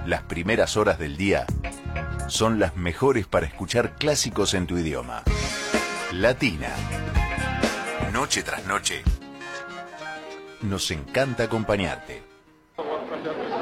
Las primeras horas del día son las mejores para escuchar clásicos en tu idioma. Latina. Noche tras noche. Nos encanta acompañarte.